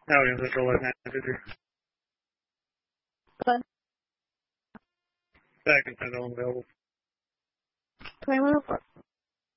Howdy, Mr. Left Manager. But Second, I don't available. 2104.